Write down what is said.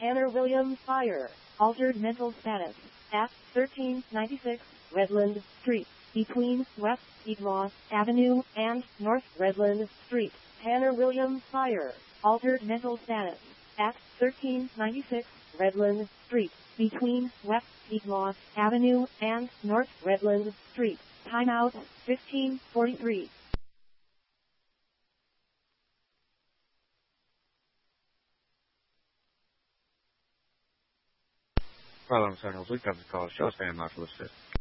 Tanner Williams Fire. Altered mental status. At 1396 Redland Street. Between West Eaglaw Avenue and North Redland Street. Tanner Williams Fire. Altered mental status. At 1396 Redland Street. Between West Eaglaw Avenue and North Redland Street. Timeout 15:43. Problem signals, we come to call show stand not listed.